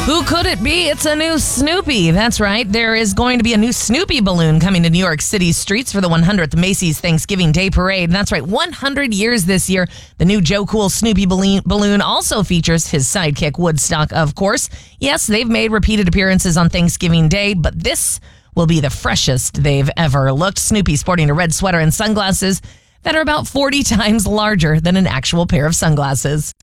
Who could it be? It's a new Snoopy. That's right. There is going to be a new Snoopy balloon coming to New York City's streets for the 100th Macy's Thanksgiving Day Parade. And that's right, 100 years this year. The new Joe Cool Snoopy balloon also features his sidekick, Woodstock, of course. Yes, they've made repeated appearances on Thanksgiving Day, but this will be the freshest they've ever looked. Snoopy sporting a red sweater and sunglasses that are about 40 times larger than an actual pair of sunglasses.